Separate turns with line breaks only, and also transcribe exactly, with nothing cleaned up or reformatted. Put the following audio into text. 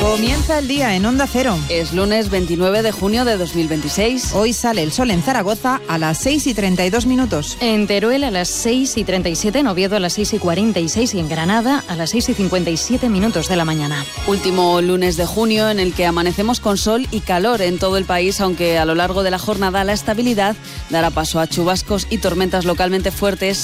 Comienza el día en Onda Cero.
Es lunes veintinueve de junio de dos mil veintiséis.
Hoy sale el sol en Zaragoza a las seis y treinta y dos minutos.
En Teruel a las seis y treinta y siete, en Oviedo a las seis y cuarenta y seis y en Granada a las seis y cincuenta y siete minutos de la mañana.
Último lunes de junio en el que amanecemos con sol y calor en todo el país, aunque a lo largo de la jornada la estabilidad dará paso a chubascos y tormentas localmente fuertes